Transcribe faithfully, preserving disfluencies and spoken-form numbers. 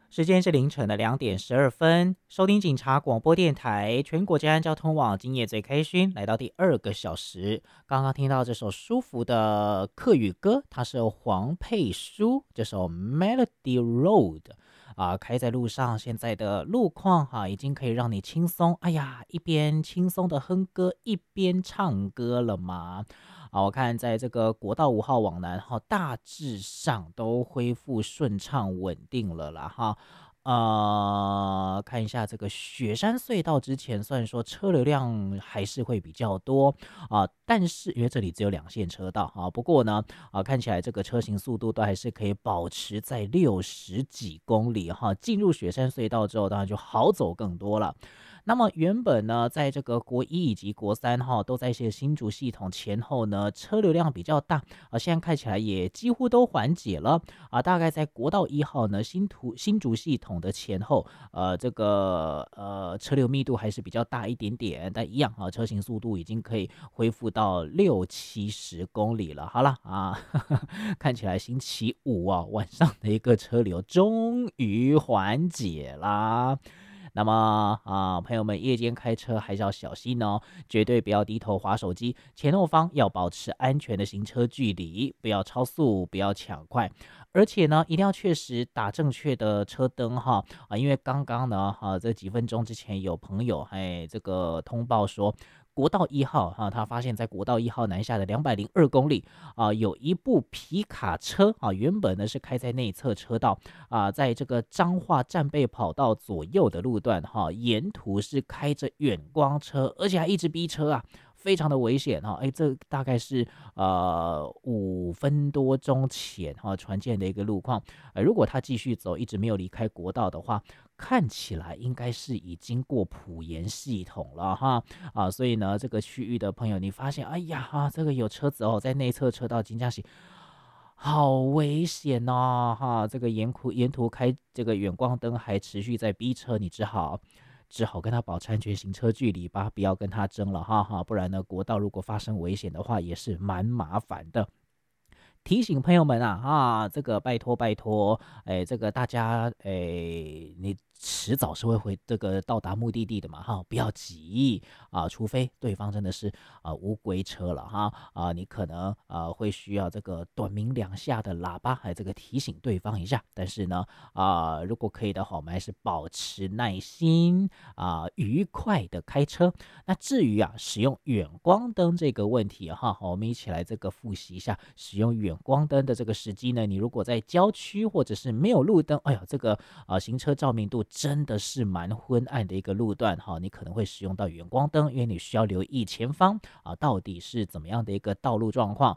时间是凌晨的两点十二分，收听警察广播电台全国治安交通网，今夜最开心，来到第二个小时。刚刚听到这首舒服的客语歌，它是由黄佩书这首《Melody Road》啊、开在路上，现在的路况哈、已经可以让你轻松，哎呀，一边轻松的哼歌，一边唱歌了吗？啊，我看在这个国道五号往南哈，大致上都恢复顺畅稳定了啦哈。呃，看一下这个雪山隧道之前，虽然说车流量还是会比较多啊、但是因为这里只有两线车道啊，不过呢，啊，看起来这个车行速度都还是可以保持在六十几公里哈。进入雪山隧道之后，当然就好走更多了。那么原本呢，在这个国一以及国三哈，都在一些新竹系统前后呢，车流量比较大啊，现在看起来也几乎都缓解了啊。大概在国道一号呢，新图新竹系统的前后，呃，这个呃车流密度还是比较大一点点，但一样啊，车行速度已经可以恢复到六七十公里了。好了啊，看起来星期五啊晚上的一个车流终于缓解啦。那么啊，朋友们，夜间开车还是要小心哦，绝对不要低头滑手机，前后方要保持安全的行车距离，不要超速，不要抢快，而且呢，一定要确实打正确的车灯哈啊，因为刚刚呢，哈、这几分钟之前有朋友哎这个通报说。国道一号哈、他发现在国道一号南下的两百零二公里啊，有一部皮卡车啊，原本呢是开在内侧车道，啊，在这个彰化战备跑道左右的路段哈，沿途是开着远光车，而且还一直逼车啊，非常的危险哈。哎，这大概是呃五分多钟前哈传见的一个路况。呃，如果他继续走，一直没有离开国道的话，看起来应该是已经过普盐系统了哈啊，所以呢，这个区域的朋友，你发现，哎呀哈，这个有车子哦，在内侧车道金江喜。好危险哦！哈，这个沿途沿途开这个远光灯还持续在逼车，你只好只好跟他保持安全行车距离吧，不要跟他争了哈哈，不然呢，国道如果发生危险的话，也是蛮麻烦的。提醒朋友们啊啊，这个拜托拜托，哎，这个大家哎，你迟早是会回这个到达目的地的嘛哈，不要急啊，除非对方真的是啊无规车了哈啊，你可能啊会需要这个短鸣两下的喇叭，还这个提醒对方一下。但是呢啊，如果可以的话，我们还是保持耐心啊，愉快的开车。那至于啊，使用远光灯这个问题哈，我们一起来这个复习一下使用远光灯的这个时机呢。你如果在郊区或者是没有路灯，哎呀，这个啊、呃行车照明度真的是蛮昏暗的一个路段哈，你可能会使用到远光灯，因为你需要留意前方啊到底是怎么样的一个道路状况